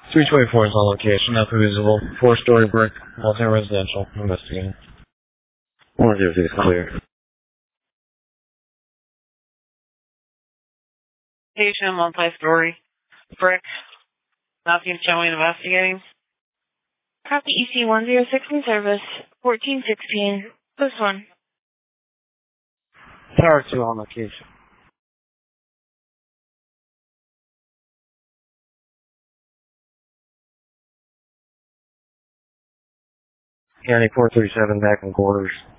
324 is on location, up visible. 4-story brick, multi-residential, investigating. 106 is clear. Station, multi-story, brick, nothing showing, investigating. Copy EC-106 in service, 1416, post 1. Tower 2 on location. County 437 back in quarters.